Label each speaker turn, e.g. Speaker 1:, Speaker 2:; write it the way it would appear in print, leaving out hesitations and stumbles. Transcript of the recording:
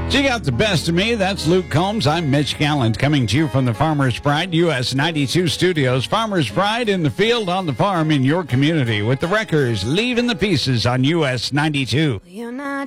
Speaker 1: She got the best of me. That's Luke Combs. I'm Mitch Gallant, coming to you from the Farmer's Pride US 92 studios. Farmer's Pride in the field, on the farm, in your community, with the Wreckers leaving the pieces on US 92.
Speaker 2: You're not